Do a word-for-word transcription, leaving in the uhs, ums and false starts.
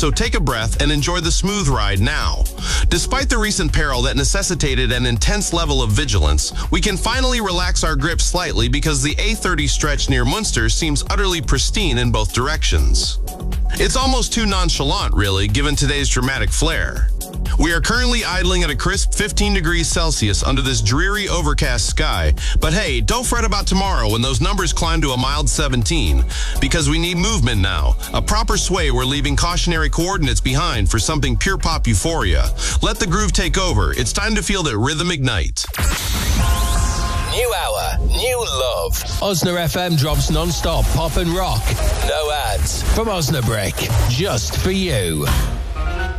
So take a breath and enjoy the smooth ride now. Despite the recent peril that necessitated an intense level of vigilance, we can finally relax our grip slightly because the A thirty stretch near Munster seems utterly pristine in both directions. It's almost too nonchalant, really, given today's dramatic flair. We are currently idling at a crisp fifteen degrees Celsius under this dreary overcast sky, but hey, don't fret about tomorrow when those numbers climb to a mild seventeen, because we need movement now. A proper sway, we're leaving cautionary coordinates behind for something pure pop euphoria. Let the groove take over. It's time to feel that rhythm ignite. New hour, new love. Osna F M drops non-stop pop and rock. No ads. From Osnabrick, just for you.